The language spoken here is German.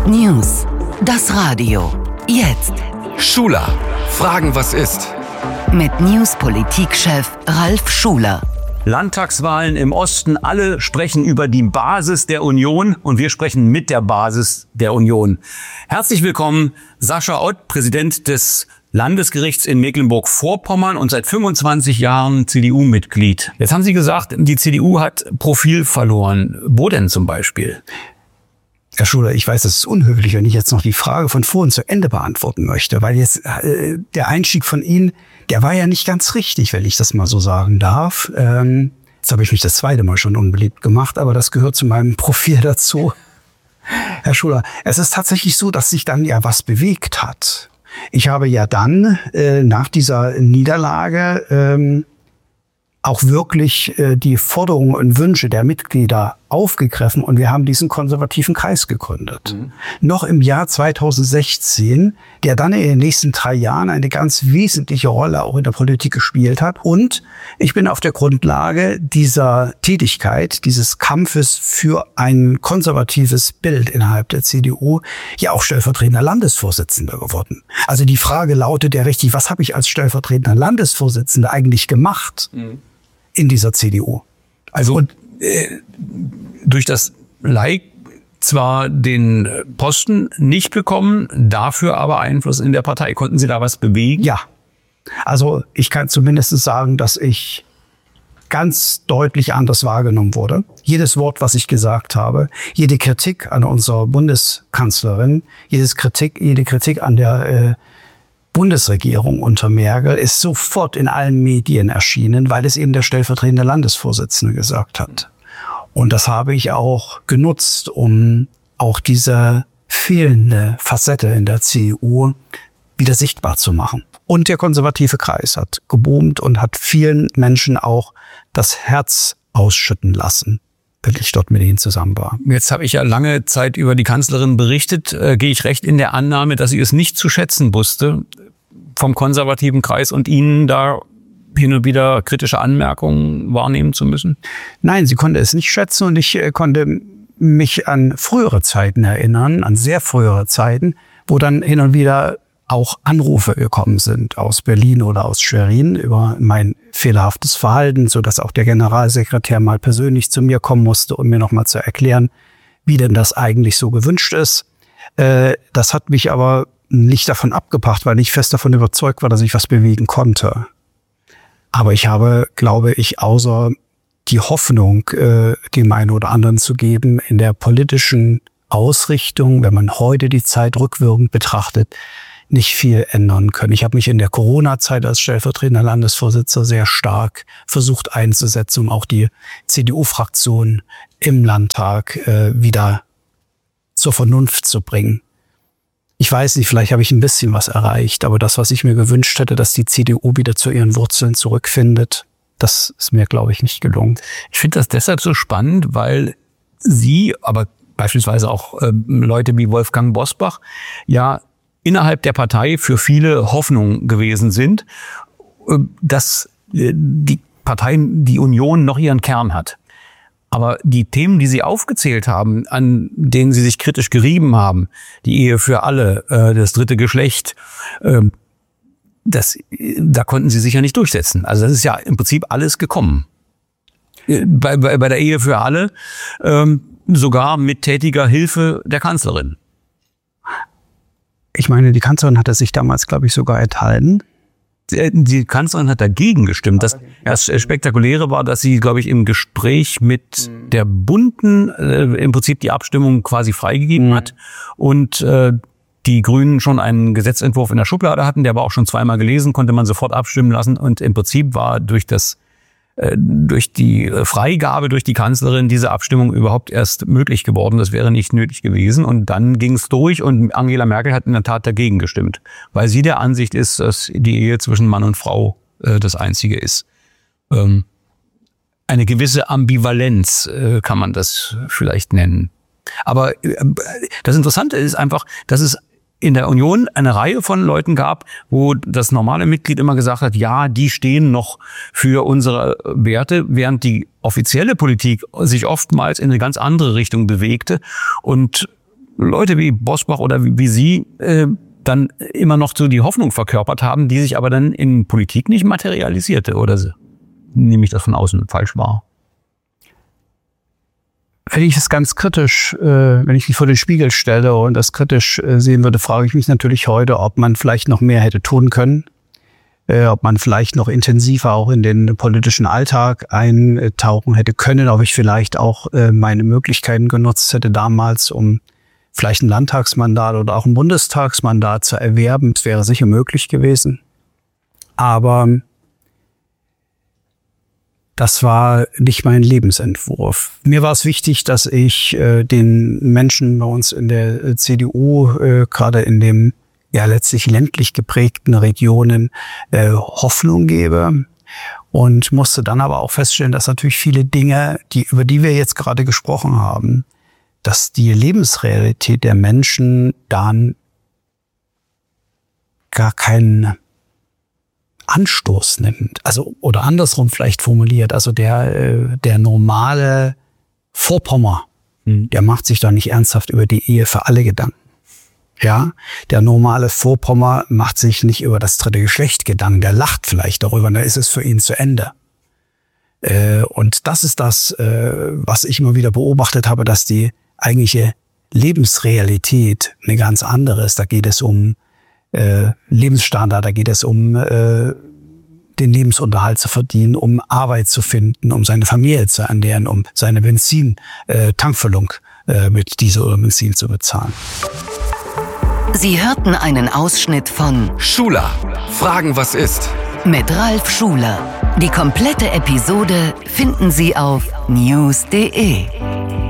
News. Das Radio. Jetzt. Schuler. Fragen, was ist? Mit News-Politikchef Ralf Schuler. Landtagswahlen im Osten, alle sprechen über die Basis der Union und wir sprechen mit der Basis der Union. Herzlich willkommen, Sascha Ott, Präsident des Landesgerichts in Mecklenburg-Vorpommern und seit 25 Jahren CDU-Mitglied. Jetzt haben Sie gesagt, die CDU hat Profil verloren. Wo denn zum Beispiel? Herr Schuler, ich weiß, es ist unhöflich, wenn ich jetzt noch die Frage von vorhin zu Ende beantworten möchte, weil jetzt der Einstieg von Ihnen, der war ja nicht ganz richtig, wenn ich das mal so sagen darf. Jetzt habe ich mich das zweite Mal schon unbeliebt gemacht, aber das gehört zu meinem Profil dazu. Herr Schuler, es ist tatsächlich so, dass sich dann ja was bewegt hat. Ich habe ja dann nach dieser Niederlage auch wirklich die Forderungen und Wünsche der Mitglieder aufgegriffen und wir haben diesen konservativen Kreis gegründet. Noch im Jahr 2016, der dann in den nächsten 3 Jahren eine ganz wesentliche Rolle auch in der Politik gespielt hat. Und ich bin auf der Grundlage dieser Tätigkeit, dieses Kampfes für ein konservatives Bild innerhalb der CDU ja auch stellvertretender Landesvorsitzender geworden. Also die Frage lautet ja richtig, was habe ich als stellvertretender Landesvorsitzender eigentlich gemacht in dieser CDU? Also durch das Like zwar den Posten nicht bekommen, dafür aber Einfluss in der Partei. Konnten Sie da was bewegen? Ja, also ich kann zumindest sagen, dass ich ganz deutlich anders wahrgenommen wurde. Jedes Wort, was ich gesagt habe, jede Kritik an unserer Bundeskanzlerin, jede Kritik an der Bundesregierung unter Merkel ist sofort in allen Medien erschienen, weil es eben der stellvertretende Landesvorsitzende gesagt hat. Und das habe ich auch genutzt, um auch diese fehlende Facette in der CDU wieder sichtbar zu machen. Und der konservative Kreis hat geboomt und hat vielen Menschen auch das Herz ausschütten lassen, wenn ich dort mit ihnen zusammen war. Jetzt habe ich ja lange Zeit über die Kanzlerin berichtet. Gehe ich recht in der Annahme, dass sie es nicht zu schätzen wusste vom konservativen Kreis und Ihnen da hin und wieder kritische Anmerkungen wahrnehmen zu müssen? Nein, sie konnte es nicht schätzen und ich konnte mich an frühere Zeiten erinnern, an sehr frühere Zeiten, wo dann hin und wieder auch Anrufe gekommen sind aus Berlin oder aus Schwerin über mein fehlerhaftes Verhalten, so dass auch der Generalsekretär mal persönlich zu mir kommen musste, um mir nochmal zu erklären, wie denn das eigentlich so gewünscht ist. Das hat mich aber nicht davon abgebracht, weil ich fest davon überzeugt war, dass ich was bewegen konnte. Aber ich habe, glaube ich, außer die Hoffnung, dem einen oder anderen zu geben, in der politischen Ausrichtung, wenn man heute die Zeit rückwirkend betrachtet, nicht viel ändern können. Ich habe mich in der Corona-Zeit als stellvertretender Landesvorsitzender sehr stark versucht einzusetzen, um auch die CDU-Fraktion im Landtag wieder zur Vernunft zu bringen. Ich weiß nicht, vielleicht habe ich ein bisschen was erreicht, aber das, was ich mir gewünscht hätte, dass die CDU wieder zu ihren Wurzeln zurückfindet, das ist mir, glaube ich, nicht gelungen. Ich finde das deshalb so spannend, weil Sie, aber beispielsweise auch Leute wie Wolfgang Bosbach, ja innerhalb der Partei für viele Hoffnung gewesen sind, dass die Partei, die Union, noch ihren Kern hat. Aber die Themen, die Sie aufgezählt haben, an denen Sie sich kritisch gerieben haben, die Ehe für alle, das dritte Geschlecht, da konnten Sie sich ja nicht durchsetzen. Also das ist ja im Prinzip alles gekommen. Bei der Ehe für alle sogar mit tätiger Hilfe der Kanzlerin. Ich meine, die Kanzlerin hatte sich damals, glaube ich, sogar enthalten. Die Kanzlerin hat dagegen gestimmt. Das Spektakuläre war, dass sie, glaube ich, im Gespräch mit der Bunten im Prinzip die Abstimmung quasi freigegeben hat und die Grünen schon einen Gesetzentwurf in der Schublade hatten, der war auch schon zweimal gelesen, konnte man sofort abstimmen lassen und im Prinzip war durch die Freigabe durch die Kanzlerin diese Abstimmung überhaupt erst möglich geworden. Das wäre nicht nötig gewesen. Und dann ging es durch und Angela Merkel hat in der Tat dagegen gestimmt, weil sie der Ansicht ist, dass die Ehe zwischen Mann und Frau das Einzige ist. Eine gewisse Ambivalenz kann man das vielleicht nennen. Aber das Interessante ist einfach, dass es in der Union eine Reihe von Leuten gab, wo das normale Mitglied immer gesagt hat, ja, die stehen noch für unsere Werte, während die offizielle Politik sich oftmals in eine ganz andere Richtung bewegte. Und Leute wie Bosbach oder wie Sie dann immer noch so die Hoffnung verkörpert haben, die sich aber dann in Politik nicht materialisierte, oder nehme ich das von außen falsch wahr? Wenn ich es ganz kritisch, wenn ich mich vor den Spiegel stelle und das kritisch sehen würde, frage ich mich natürlich heute, ob man vielleicht noch mehr hätte tun können, ob man vielleicht noch intensiver auch in den politischen Alltag eintauchen hätte können, ob ich vielleicht auch meine Möglichkeiten genutzt hätte damals, um vielleicht ein Landtagsmandat oder auch ein Bundestagsmandat zu erwerben. Das wäre sicher möglich gewesen. Aber das war nicht mein Lebensentwurf. Mir war es wichtig, dass ich den Menschen bei uns in der CDU, gerade in dem ja letztlich ländlich geprägten Regionen, Hoffnung gebe. Und musste dann aber auch feststellen, dass natürlich viele Dinge, über die wir jetzt gerade gesprochen haben, dass die Lebensrealität der Menschen dann gar keinen Anstoß nimmt. Also, oder andersrum vielleicht formuliert, also der normale Vorpommer, der macht sich da nicht ernsthaft über die Ehe für alle Gedanken. Ja, der normale Vorpommer macht sich nicht über das dritte Geschlecht Gedanken, der lacht vielleicht darüber, dann ist es für ihn zu Ende. Und das ist das, was ich immer wieder beobachtet habe, dass die eigentliche Lebensrealität eine ganz andere ist. Da geht es um Lebensstandard, da geht es um den Lebensunterhalt zu verdienen, um Arbeit zu finden, um seine Familie zu ernähren, um seine Tankfüllung mit Diesel oder Benzin zu bezahlen. Sie hörten einen Ausschnitt von Schuler, Fragen was ist? Mit Ralf Schuler. Die komplette Episode finden Sie auf news.de.